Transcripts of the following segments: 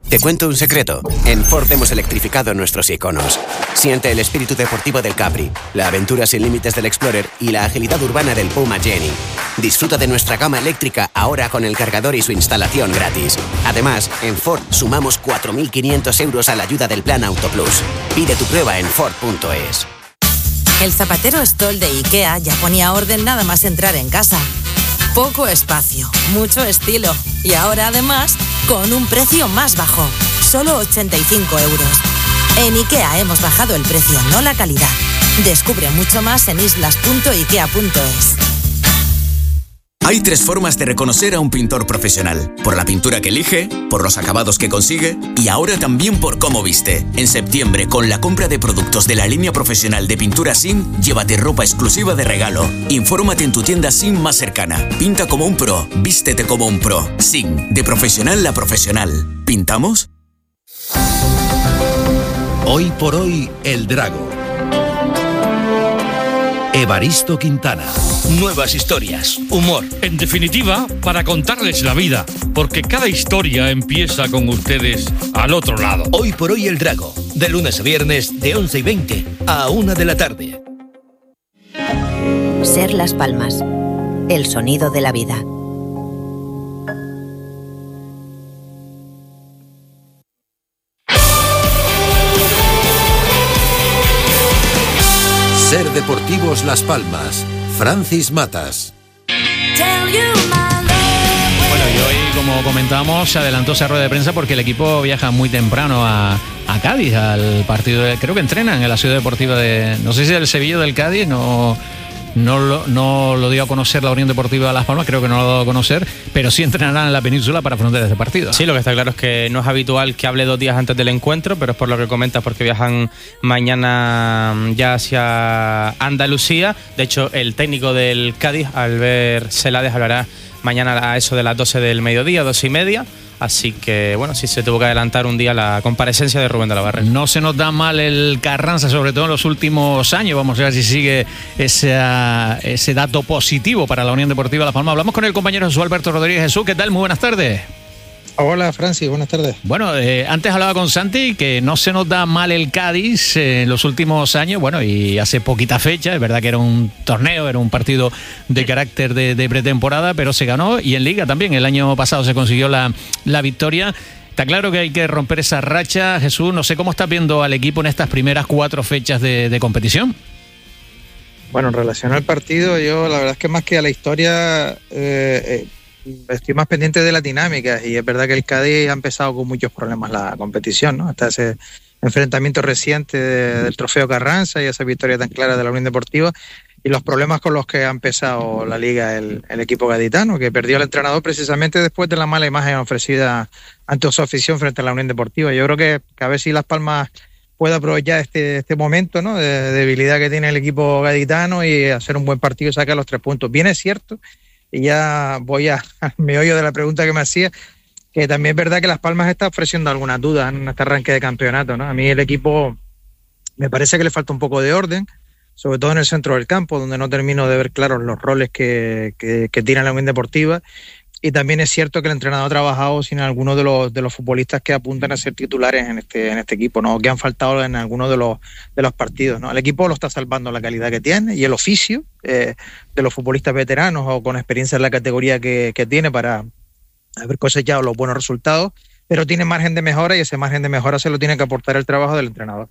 Te cuento un secreto. En Ford hemos electrificado nuestros iconos. Siente el espíritu deportivo del Capri, la aventura sin límites del Explorer y la agilidad urbana del Puma Jenny. Disfruta de nuestra gama eléctrica ahora con el cargador y su instalación gratis. Además, en Ford sumamos 4.500 euros a la ayuda del Plan Auto Plus. Pide tu prueba en Ford.es. El zapatero Stoll de IKEA ya ponía orden nada más entrar en casa. Poco espacio, mucho estilo. Y ahora además, con un precio más bajo. Solo 85 euros. En IKEA hemos bajado el precio, no la calidad. Descubre mucho más en islas.ikea.es. Hay 3 formas de reconocer a un pintor profesional: por la pintura que elige, por los acabados que consigue y ahora también por cómo viste. En septiembre, con la compra de productos de la línea profesional de pintura SIM, llévate ropa exclusiva de regalo. Infórmate en tu tienda SIM más cercana. Pinta como un pro, vístete como un pro. SIM, de profesional a profesional. ¿Pintamos? Hoy por hoy, El Drago. Evaristo Quintana. Nuevas historias, humor. En definitiva, para contarles la vida, porque cada historia empieza con ustedes al otro lado. Hoy por hoy, El Drago. De lunes a viernes, de 11:20 a 1 de la tarde. Ser Las Palmas. El sonido de la vida. Ser Deportivos Las Palmas. Francis Matas. Bueno, y hoy, como comentamos, se adelantó esa rueda de prensa porque el equipo viaja muy temprano a Cádiz, al partido creo que entrenan en la ciudad deportiva de, no sé si el Sevilla del Cádiz, no lo dio a conocer la Unión Deportiva de Las Palmas, creo que no lo ha dado a conocer, pero sí entrenarán en la península para afrontar este partido. Sí, lo que está claro es que no es habitual que hable 2 días antes del encuentro, pero es por lo que comentas, porque viajan mañana ya hacia Andalucía. De hecho, el técnico del Cádiz, Albert Celades, hablará mañana a eso de las 12 del mediodía, 2:30. Así que, bueno, sí se tuvo que adelantar un día la comparecencia de Rubén de la Barrera. No se nos da mal el Carranza, sobre todo en los últimos años. Vamos a ver si sigue ese dato positivo para la Unión Deportiva Las Palmas. Hablamos con el compañero Jesús Alberto Rodríguez. Jesús, ¿qué tal? Muy buenas tardes. Hola, Francis, buenas tardes. Bueno, antes hablaba con Santi que no se nos da mal el Cádiz en los últimos años, bueno, y hace poquita fecha, es verdad que era un torneo, era un partido de carácter de pretemporada, pero se ganó, y en Liga también, el año pasado se consiguió la victoria. Está claro que hay que romper esa racha. Jesús, no sé cómo estás viendo al equipo en estas primeras 4 fechas de competición. Bueno, en relación al partido, yo la verdad es que más que a la historia... estoy más pendiente de la dinámica, y es verdad que el Cádiz ha empezado con muchos problemas la competición, ¿no? Hasta ese enfrentamiento reciente del Trofeo Carranza y esa victoria tan clara de la Unión Deportiva, y los problemas con los que ha empezado la Liga el equipo gaditano, que perdió al entrenador precisamente después de la mala imagen ofrecida ante su afición frente a la Unión Deportiva. Yo creo que a ver si Las Palmas puede aprovechar este momento, ¿no?, de debilidad que tiene el equipo gaditano y hacer un buen partido y sacar los 3 puntos. Bien es cierto, y ya voy al meollo de la pregunta que me hacía, que también es verdad que Las Palmas está ofreciendo algunas dudas en este arranque de campeonato, ¿no? A mí el equipo me parece que le falta un poco de orden, sobre todo en el centro del campo, donde no termino de ver claros los roles que tiene la Unión Deportiva. Y también es cierto que el entrenador ha trabajado sin algunos de los futbolistas que apuntan a ser titulares en este equipo, ¿no?, que han faltado en algunos de los partidos, ¿no? El equipo lo está salvando la calidad que tiene y el oficio de los futbolistas veteranos o con experiencia en la categoría que tiene para haber cosechado los buenos resultados, pero tiene margen de mejora, y ese margen de mejora se lo tiene que aportar el trabajo del entrenador.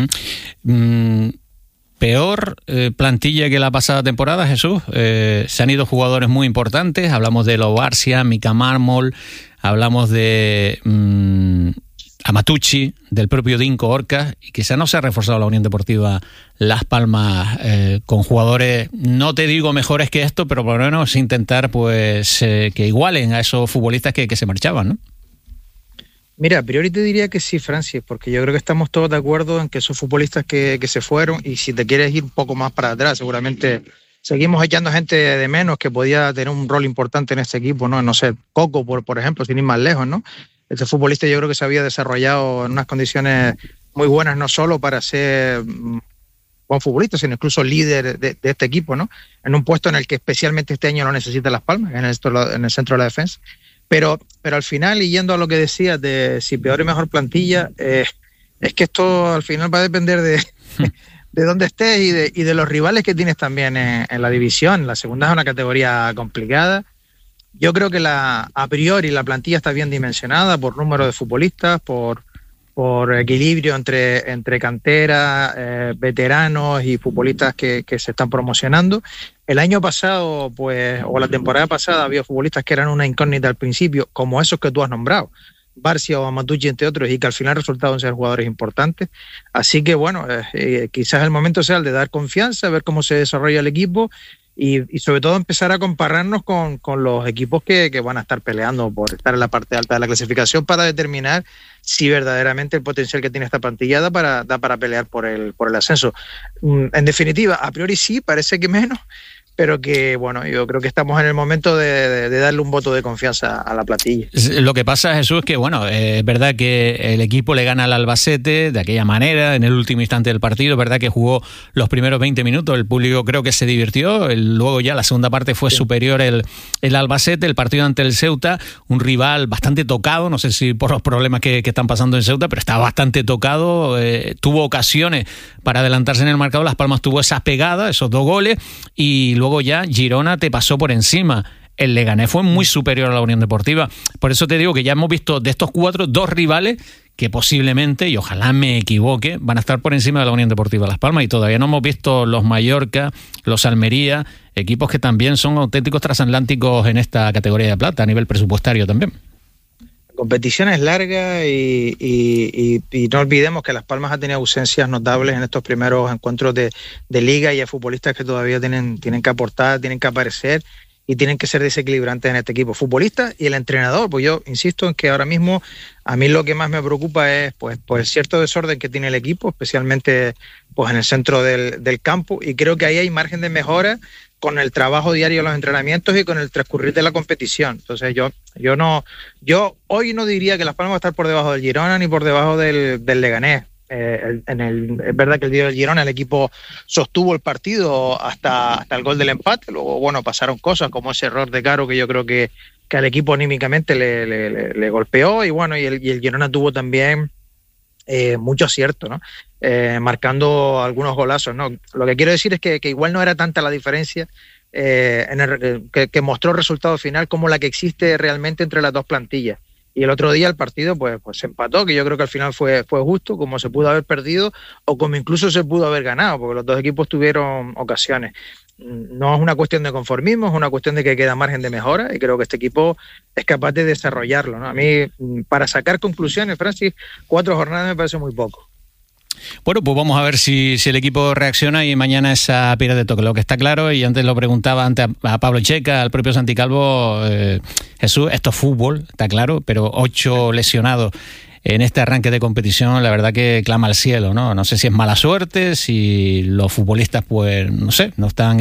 Peor plantilla que la pasada temporada, Jesús. Se han ido jugadores muy importantes. Hablamos de Lobarcia, Mika Mármol, hablamos de Amatucci, del propio Dinko Orcas, y quizá no se ha reforzado la Unión Deportiva Las Palmas con jugadores, no te digo mejores que esto, pero por lo menos intentar pues que igualen a esos futbolistas que se marchaban, ¿no? Mira, a priori te diría que sí, Francis, porque yo creo que estamos todos de acuerdo en que esos futbolistas que se fueron, y si te quieres ir un poco más para atrás, seguramente seguimos echando gente de menos que podía tener un rol importante en este equipo, ¿no? No sé, Coco, por ejemplo, sin ir más lejos, ¿no? Este futbolista yo creo que se había desarrollado en unas condiciones muy buenas, no solo para ser buen futbolista, sino incluso líder de este equipo, ¿no? En un puesto en el que especialmente este año lo necesita Las Palmas, en el centro de la defensa. Pero al final, y yendo a lo que decías de si peor y mejor plantilla, es que esto al final va a depender de dónde estés y de los rivales que tienes también en la división. La segunda es una categoría complicada. Yo creo que a priori la plantilla está bien dimensionada por número de futbolistas, por equilibrio entre cantera, veteranos y futbolistas que se están promocionando. El año pasado, o la temporada pasada, había futbolistas que eran una incógnita al principio, como esos que tú has nombrado, Barcia o Amatucci, entre otros, y que al final resultaron ser jugadores importantes. Así que bueno, quizás el momento sea el de dar confianza, ver cómo se desarrolla el equipo y sobre todo empezar a compararnos con los equipos que van a estar peleando por estar en la parte alta de la clasificación para determinar si verdaderamente el potencial que tiene esta plantilla da para pelear por el ascenso. En definitiva, a priori sí, parece que menos, pero que bueno, yo creo que estamos en el momento de darle un voto de confianza a la plantilla. Lo que pasa, Jesús, es que bueno, es verdad que el equipo le gana al Albacete de aquella manera, en el último instante del partido, es verdad que jugó los primeros 20 minutos, el público creo que se divirtió, luego ya la segunda parte fue superior el Albacete, el partido ante el Ceuta, un rival bastante tocado, no sé si por los problemas que están pasando en Ceuta, pero está bastante tocado, tuvo ocasiones para adelantarse en el marcador, Las Palmas tuvo esas pegadas, esos 2 goles, y luego ya Girona te pasó por encima. El Leganés fue muy superior a la Unión Deportiva. Por eso te digo que ya hemos visto de estos 4, 2 rivales que posiblemente, y ojalá me equivoque, van a estar por encima de la Unión Deportiva Las Palmas, y todavía no hemos visto los Mallorca, los Almería, equipos que también son auténticos transatlánticos en esta categoría de plata, a nivel presupuestario también. La competición es larga y no olvidemos que Las Palmas ha tenido ausencias notables en estos primeros encuentros de liga, y hay futbolistas que todavía tienen que aportar, tienen que aparecer y tienen que ser desequilibrantes en este equipo. Futbolistas y el entrenador, pues yo insisto en que ahora mismo a mí lo que más me preocupa es pues el cierto desorden que tiene el equipo, especialmente pues en el centro del campo, y creo que ahí hay margen de mejora con el trabajo diario de los entrenamientos y con el transcurrir de la competición. Entonces yo hoy no diría que Las Palmas va a estar por debajo del Girona ni por debajo del Leganés. Es verdad que el día del Girona el equipo sostuvo el partido hasta el gol del empate, luego bueno, pasaron cosas como ese error de Caro que yo creo que al equipo anímicamente le golpeó, y bueno, y el Girona tuvo también mucho acierto, ¿no? Marcando algunos golazos, ¿no? Lo que quiero decir es que igual no era tanta la diferencia que mostró el resultado final como la que existe realmente entre las dos plantillas. Y el otro día el partido pues se empató, que yo creo que al final fue justo, como se pudo haber perdido o como incluso se pudo haber ganado, porque los dos equipos tuvieron ocasiones. No es una cuestión de conformismo, es una cuestión de que queda margen de mejora, y creo que este equipo es capaz de desarrollarlo, ¿no? A mí, para sacar conclusiones, Francis, 4 jornadas me parece muy poco. Bueno, pues vamos a ver si el equipo reacciona y mañana esa pira de toque. Lo que está claro, y antes lo preguntaba a Pablo Checa, al propio Santi Calvo, Jesús, esto es fútbol, está claro, pero 8 lesionados en este arranque de competición, la verdad que clama al cielo, ¿no? No sé si es mala suerte, si los futbolistas, pues, no sé, no están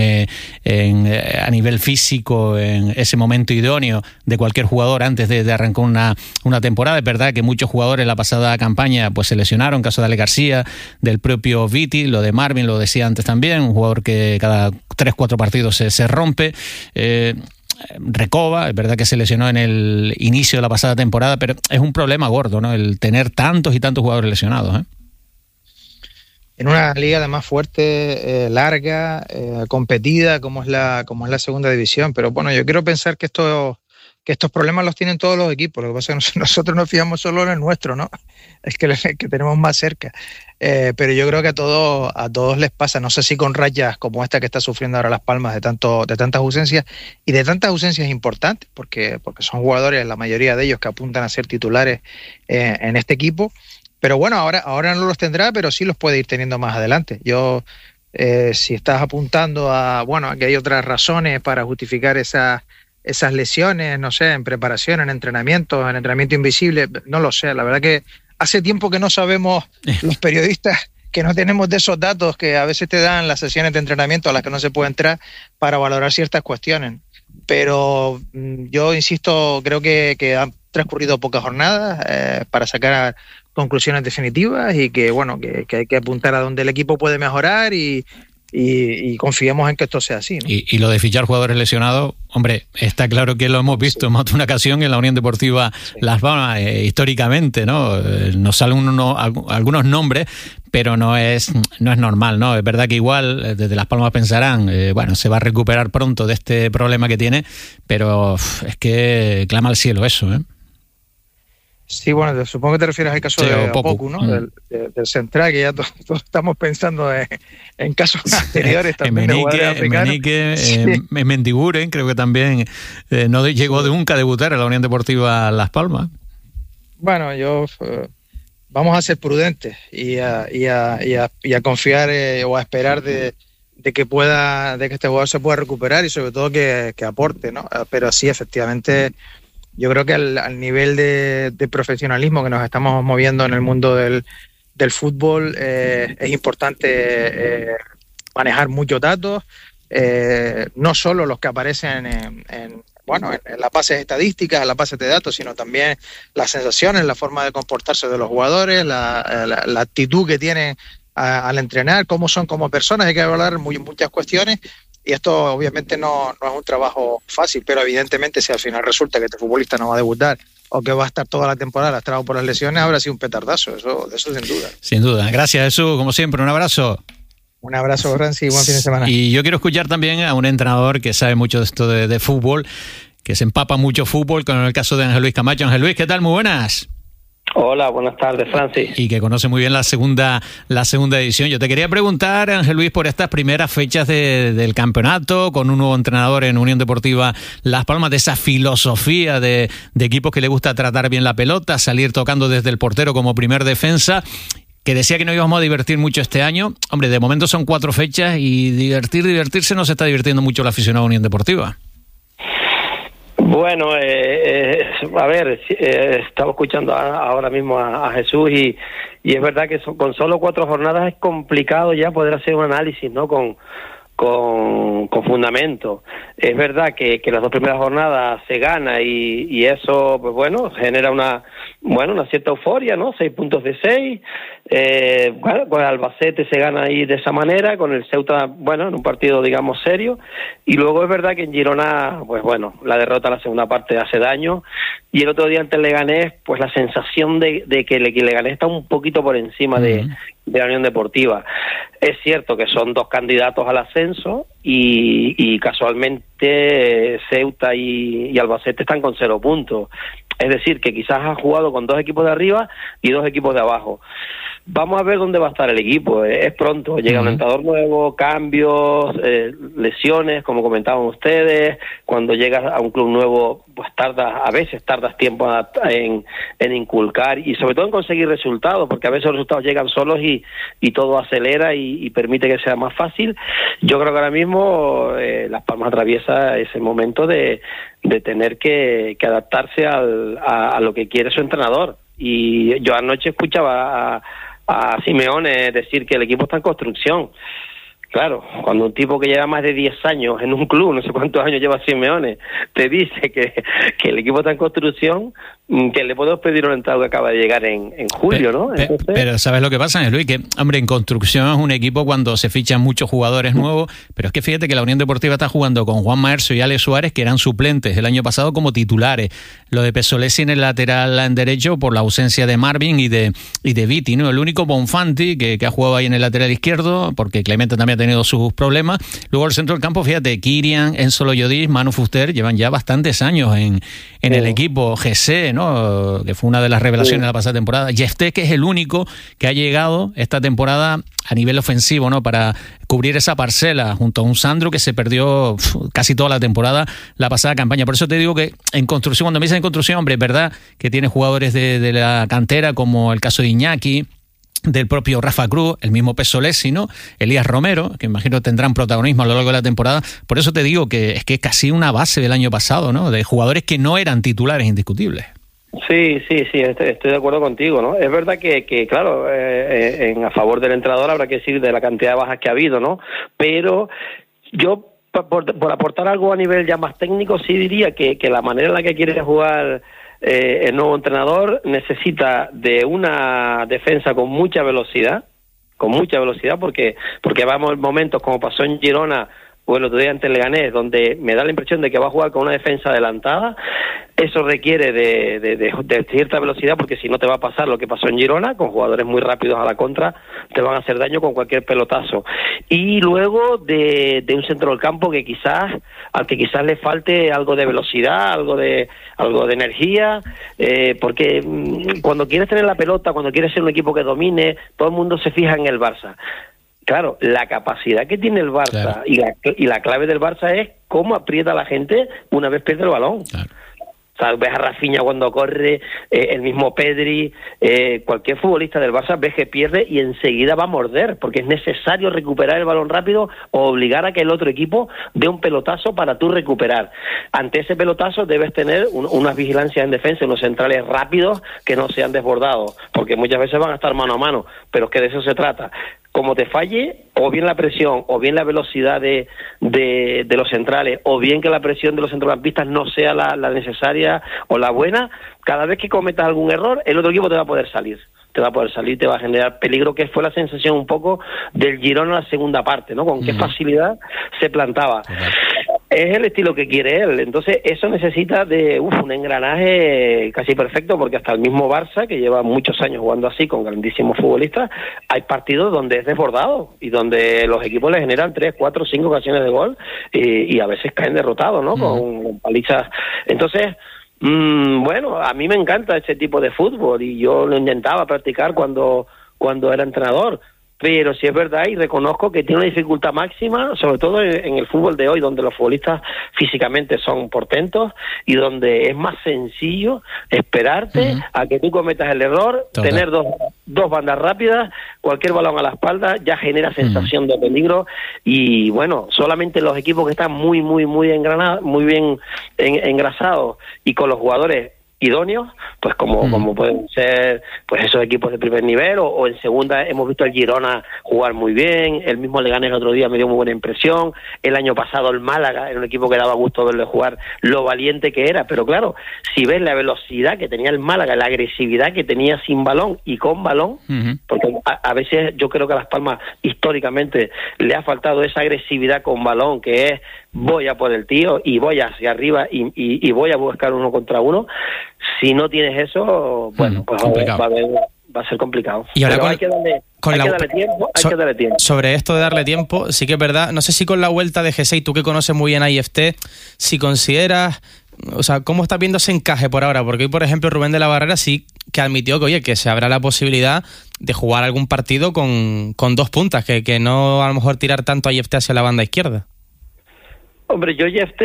a nivel físico en ese momento idóneo de cualquier jugador antes de arrancar una temporada. Es verdad que muchos jugadores en la pasada campaña pues se lesionaron, caso de Ale García, del propio Viti, lo de Marvin, lo decía antes también, un jugador que cada 3-4 partidos se rompe. Recoba, es verdad que se lesionó en el inicio de la pasada temporada, pero es un problema gordo, ¿no? El tener tantos y tantos jugadores lesionados, ¿eh? En una liga además fuerte, larga, competida como es la segunda división, pero bueno, yo quiero pensar que estos problemas los tienen todos los equipos. Lo que pasa es que nosotros nos fijamos solo en el nuestro, ¿no? Es que tenemos más cerca. Pero yo creo que a todos les pasa. No sé si con rachas como esta que está sufriendo ahora Las Palmas de tantas ausencias, y de tantas ausencias importantes, porque son jugadores, la mayoría de ellos, que apuntan a ser titulares en este equipo. Pero bueno, ahora no los tendrá, pero sí los puede ir teniendo más adelante. Si estás apuntando a que hay otras razones para justificar esas lesiones, no sé, en preparación, en entrenamiento invisible, no lo sé. La verdad que hace tiempo que no sabemos los periodistas, que no tenemos de esos datos que a veces te dan las sesiones de entrenamiento a las que no se puede entrar para valorar ciertas cuestiones. Pero yo insisto, creo que han transcurrido pocas jornadas para sacar conclusiones definitivas, y que hay que apuntar a donde el equipo puede mejorar y y confiemos en que esto sea así, ¿no? Y lo de fichar jugadores lesionados, hombre, está claro que lo hemos visto en más de una ocasión en la Unión Deportiva Las Palmas, históricamente, ¿no? Nos salen algunos nombres, pero no es normal, ¿no? Es verdad que igual desde Las Palmas pensarán, bueno, se va a recuperar pronto de este problema que tiene, pero es que clama al cielo eso, ¿eh? Sí, bueno, supongo que te refieres al caso de Opoku, ¿no? Del central, que ya todos estamos pensando en casos anteriores también de jugadores africanos. Menique, Mendiguren, creo que también no llegó nunca a debutar en la Unión Deportiva Las Palmas. Bueno, vamos a ser prudentes y a confiar o a esperar de que este jugador se pueda recuperar y sobre todo que aporte, ¿no? Pero sí, efectivamente, yo creo que al nivel de profesionalismo que nos estamos moviendo en el mundo del fútbol, es importante manejar muchos datos, no solo los que aparecen en las bases estadísticas, en las bases de datos, sino también las sensaciones, la forma de comportarse de los jugadores, la actitud que tienen al entrenar, cómo son como personas. Hay que hablar muchas cuestiones. Y esto obviamente no es un trabajo fácil, pero evidentemente si al final resulta que este futbolista no va a debutar o que va a estar toda la temporada lastrado por las lesiones, habrá sido un petardazo, eso sin duda. Sin duda. Gracias, Jesús, como siempre, un abrazo. Un abrazo, Francis, y buen fin de semana. Y yo quiero escuchar también a un entrenador que sabe mucho de esto de fútbol, que se empapa mucho fútbol, con el caso de Ángel Luis Camacho. Ángel Luis, ¿qué tal? Muy buenas. Hola, buenas tardes, Francis. Y que conoce muy bien la segunda edición. Yo te quería preguntar, Ángel Luis, por estas primeras fechas del campeonato, con un nuevo entrenador en Unión Deportiva Las Palmas, de esa filosofía de equipos que le gusta tratar bien la pelota, salir tocando desde el portero como primer defensa, que decía que no íbamos a divertir mucho este año. Hombre, de momento son 4 fechas y divertirse no se está divirtiendo mucho el aficionado a Unión Deportiva. Bueno, a ver, estaba escuchando ahora mismo a Jesús y es verdad que con solo 4 jornadas es complicado ya poder hacer un análisis, ¿no? Con fundamento. Es verdad que las 2 primeras jornadas se gana y eso, pues bueno, genera una cierta euforia, ¿no? 6 puntos de 6. Bueno, pues Albacete se gana ahí de esa manera, con el Ceuta, bueno, en un partido, digamos, serio. Y luego es verdad que en Girona, pues bueno, la derrota en la segunda parte hace daño. Y el otro día ante el Leganés, pues la sensación de que el Leganés está un poquito por encima de la Unión Deportiva. Es cierto que son 2 candidatos al ascenso y casualmente Ceuta y Albacete están con 0 puntos. Es decir, que quizás ha jugado con 2 equipos de arriba y 2 equipos de abajo. Vamos a ver dónde va a estar el equipo. Es pronto, llega un entrenador nuevo, cambios, lesiones, como comentaban ustedes. Cuando llegas a un club nuevo, pues a veces tardas tiempo en inculcar y sobre todo en conseguir resultados, porque a veces los resultados llegan solos y todo acelera y permite que sea más fácil. Yo creo que ahora mismo Las Palmas atraviesa ese momento de tener que adaptarse a lo que quiere su entrenador. Y yo anoche escuchaba a Simeone decir que el equipo está en construcción. Claro, cuando un tipo que lleva más de 10 años en un club, no sé cuántos años lleva Simeone, te dice que el equipo está en construcción, que le podemos pedir un entrado que acaba de llegar en julio, ¿no? Entonces... Pero ¿sabes lo que pasa, Luis? Que, hombre, en construcción es un equipo cuando se fichan muchos jugadores nuevos, pero es que fíjate que la Unión Deportiva está jugando con Juan Maerso y Alex Suárez, que eran suplentes el año pasado como titulares. Lo de Pesolesi en el lateral en derecho por la ausencia de Marvin y de Viti, ¿no? El único Bonfanti que ha jugado ahí en el lateral izquierdo, porque Clemente también ha tenido sus problemas. Luego el centro del campo, fíjate, Kirian, Enzo Loyodis, Manu Fuster, llevan ya bastantes años en el equipo. GC, ¿no? Que fue una de las revelaciones de la pasada temporada. Jefté, que es el único que ha llegado esta temporada a nivel ofensivo, ¿no? Para cubrir esa parcela junto a un Sandro que se perdió casi toda la temporada la pasada campaña. Por eso te digo que en construcción, cuando me dicen en construcción, hombre, es verdad que tiene jugadores de la cantera, como el caso de Iñaki, del propio Rafa Cruz, el mismo Pesolesi, ¿no? Elías Romero, que imagino tendrán protagonismo a lo largo de la temporada. Por eso te digo que es casi una base del año pasado, ¿no? De jugadores que no eran titulares indiscutibles. Sí, estoy de acuerdo contigo, ¿no? Es verdad que claro, a favor del entrenador habrá que decir de la cantidad de bajas que ha habido, ¿no? Pero yo, por aportar algo a nivel ya más técnico, sí diría que la manera en la que quiere jugar el nuevo entrenador necesita de una defensa con mucha velocidad, porque vamos en momentos como pasó en Girona o el otro día ante el Leganés, donde me da la impresión de que va a jugar con una defensa adelantada. Eso requiere de cierta velocidad, porque si no te va a pasar lo que pasó en Girona, con jugadores muy rápidos a la contra, te van a hacer daño con cualquier pelotazo. Y luego de un centro del campo al que quizás le falte algo de velocidad, algo de energía, porque cuando quieres tener la pelota, cuando quieres ser un equipo que domine, todo el mundo se fija en el Barça. Claro, la capacidad que tiene el Barça, claro, y la clave del Barça es cómo aprieta a la gente una vez pierde el balón. Claro. O sea, ves a Rafinha cuando corre, el mismo Pedri, cualquier futbolista del Barça ves que pierde y enseguida va a morder, porque es necesario recuperar el balón rápido o obligar a que el otro equipo dé un pelotazo para tú recuperar. Ante ese pelotazo debes tener unas vigilancias en defensa, unos centrales rápidos que no sean desbordados, porque muchas veces van a estar mano a mano, pero es que de eso se trata. Como te falle, o bien la presión, o bien la velocidad de los centrales, o bien que la presión de los centrocampistas no sea la necesaria o la buena, cada vez que cometas algún error, el otro equipo te va a poder salir. Te va a generar peligro, que fue la sensación un poco del Girona en la segunda parte, ¿no? Con qué facilidad se plantaba. Es el estilo que quiere él, entonces eso necesita de un engranaje casi perfecto, porque hasta el mismo Barça, que lleva muchos años jugando así con grandísimos futbolistas, hay partidos donde es desbordado y donde los equipos le generan 3, 4, 5 ocasiones de gol y a veces caen derrotados, ¿no? Con palizas. Entonces, bueno, a mí me encanta ese tipo de fútbol y yo lo intentaba practicar cuando era entrenador. Pero sí es verdad y reconozco que tiene una dificultad máxima, sobre todo en el fútbol de hoy, donde los futbolistas físicamente son portentos y donde es más sencillo esperarte a que tú cometas el error. Total. Tener dos bandas rápidas, cualquier balón a la espalda ya genera sensación de peligro y bueno, solamente los equipos que están muy engranados, muy bien engrasados y con los jugadores idóneos, pues como pueden ser pues esos equipos de primer nivel o en segunda hemos visto al Girona jugar muy bien, el mismo Leganés el otro día me dio muy buena impresión, el año pasado el Málaga era un equipo que daba gusto verle jugar, lo valiente que era, pero claro, si ves la velocidad que tenía el Málaga, la agresividad que tenía sin balón y con balón, porque a veces yo creo que a Las Palmas históricamente le ha faltado esa agresividad con balón, que es voy a por el tío y voy hacia arriba y voy a buscar uno contra uno. Si no tienes eso, bueno, pues va a ser complicado. Y ahora hay que darle tiempo, Sobre esto de darle tiempo, sí que es verdad, no sé si con la vuelta de G6, tú que conoces muy bien a IFT, si consideras, o sea, ¿cómo estás viendo ese encaje por ahora? Porque hoy, por ejemplo, Rubén de la Barrera sí que admitió que, oye, que se habrá la posibilidad de jugar algún partido con dos puntas, que no a lo mejor tirar tanto a IFT hacia la banda izquierda. Hombre, yo ya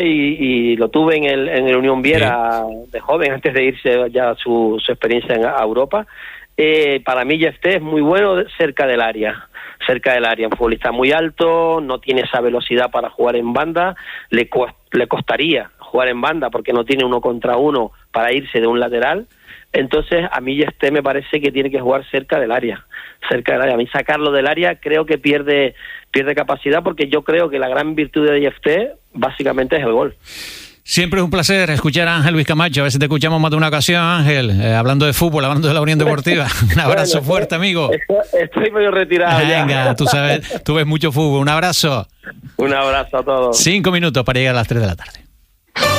y lo tuve en el Unión Viera de joven, antes de irse ya su experiencia en Europa. Para mí Jefté es muy bueno cerca del área, un futbolista muy alto, no tiene esa velocidad para jugar en banda, le costaría jugar en banda porque no tiene 1 contra 1 para irse de un lateral. Entonces a mí Jefté me parece que tiene que jugar cerca del área. A mí sacarlo del área creo que pierde capacidad, porque yo creo que la gran virtud de Jefté básicamente es el gol. Siempre es un placer escuchar a Ángel Luis Camacho. A veces te escuchamos más de una ocasión, Ángel, hablando de fútbol, hablando de la Unión Deportiva. Un abrazo fuerte, amigo. Estoy medio retirado. Venga, tú sabes, tú ves mucho fútbol. Un abrazo. Un abrazo a todos. 5 minutos para llegar a las 3 de la tarde.